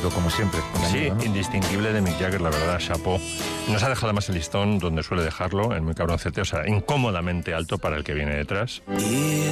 magnífico, como siempre. Sí, ¿no? indistinguible de Mick Jagger, la verdad, chapeau. Nos ha dejado además el listón donde suele dejarlo, en muy cabroncete, o sea, incómodamente alto para el que viene detrás.